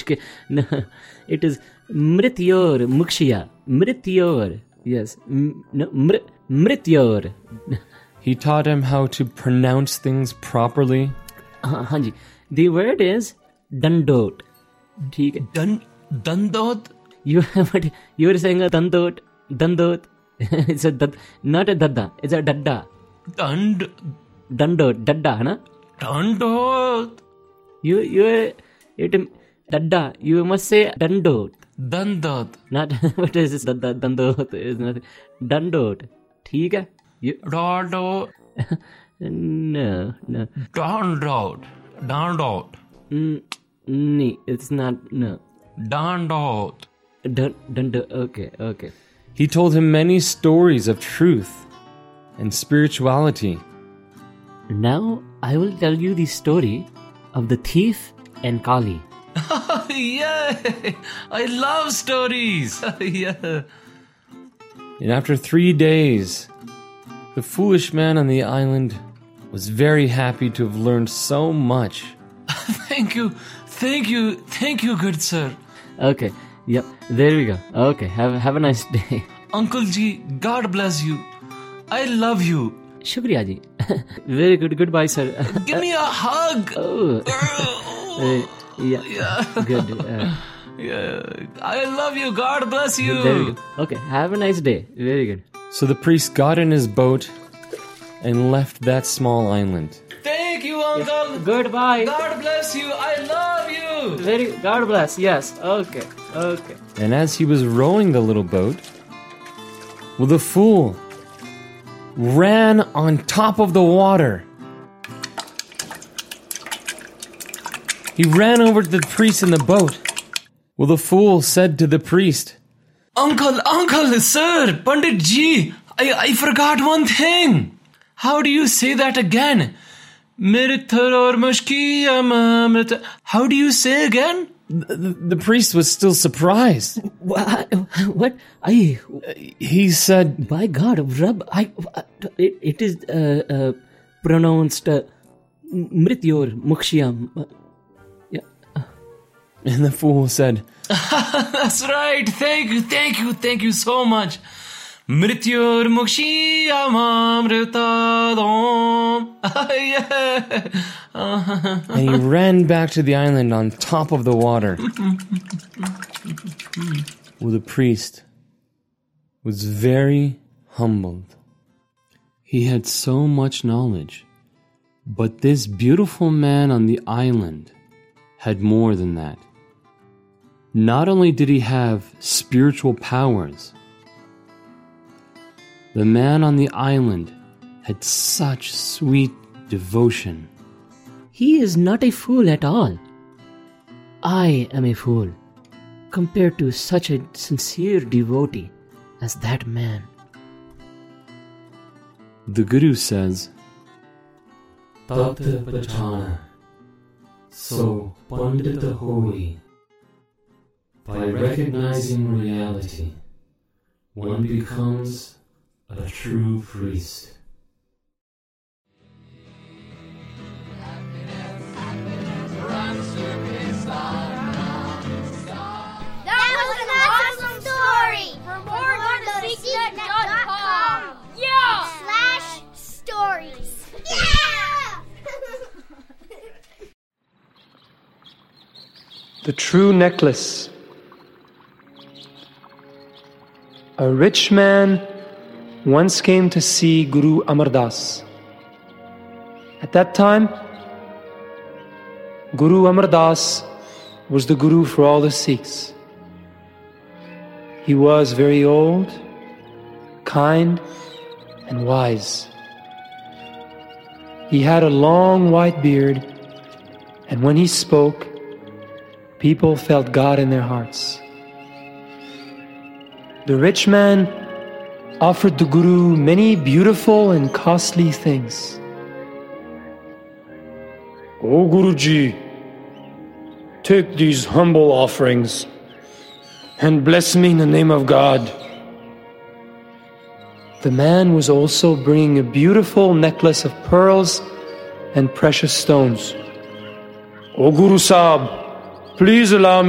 Mushkil. No, it is Mrityor Mukshya. Mrityor. Yes. Mrityor. He taught him how to pronounce things properly. Hanji. The word is Dandot. ठीक है. Dandot? You were saying a Dandot. Dandot. It's a not a dadda. It's a dadda. Dandot. Dadda, है ना? Dandot. Dadda. You must say Dandot. Dandot. Not what is this? Dandot is nothing. Dandot. ठीक है? Dandot. No. Dandot. No, it's not. No. Dandot. Okay. He told him many stories of truth and spirituality. Now I will tell you the story of the thief and Kali. Yeah, I love stories. Yeah. And after 3 days, the foolish man on the island was very happy to have learned so much. Thank you, good sir. Okay, yep, there we go. Okay, have a nice day. Uncle Ji, God bless you. I love you. Shukriya ji. Very good. Goodbye, sir. Give me a hug. Yeah. Good. Yeah. I love you. God bless you. Very good. Okay, have a nice day. Very good. So the priest got in his boat and left that small island. Thank you, Uncle. Goodbye. God bless you. I love you. God bless. Yes. Okay. And as he was rowing the little boat, well, the fool ran on top of the water. He ran over to the priest in the boat. Well, the fool said to the priest, Uncle, sir, Pandit Ji, I forgot one thing. How do you say that again? How do you say again? The priest was still surprised. What? He said, By God, Rab, it is pronounced Mrityor Mukshyam. And the fool said, That's right. Thank you so much. Mrityor Mukshiyam Amritadom. And he ran back to the island on top of the water. Well, the priest was very humbled. He had so much knowledge, but this beautiful man on the island had more than that. Not only did he have spiritual powers, the man on the island had such sweet devotion. He is not a fool at all. I am a fool compared to such a sincere devotee as that man. The Guru says, Tat Pachana, so Pandita Holy. By recognizing reality, one becomes a true priest. That was an awesome story! For more, go to freakynet.com. /stories. Yeah! The true necklace. A rich man once came to see Guru Amar Das. At that time, Guru Amar Das was the Guru for all the Sikhs. He was very old, kind, and wise. He had a long white beard, and when he spoke, people felt God in their hearts. The rich man offered the Guru many beautiful and costly things. O Guruji, take these humble offerings and bless me in the name of God. The man was also bringing a beautiful necklace of pearls and precious stones. O Guru Sahib, please allow me